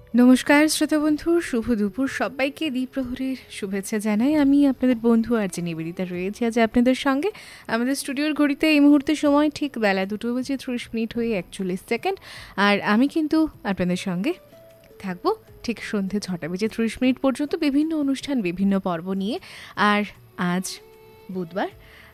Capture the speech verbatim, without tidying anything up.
নমস্কার শ্রোতা বন্ধু, শুভ দুপুর সবাইকে। দ্বীপ্রহরের শুভেচ্ছা জানাই। আমি আপনাদের বন্ধু আর যে নিবেদিতা রয়েছে আজ আপনাদের সঙ্গে। আমাদের স্টুডিওর ঘড়িতে এই মুহূর্তে সময় ঠিক বেলা দুটো বেজে ত্রিশ মিনিট হয়ে একচল্লিশ সেকেন্ড। আর আমি কিন্তু আপনাদের সঙ্গে থাকবো ঠিক সন্ধে ছটা বেজে ত্রিশ মিনিট পর্যন্ত বিভিন্ন অনুষ্ঠান, বিভিন্ন পর্ব নিয়ে। আর আজ বুধবার,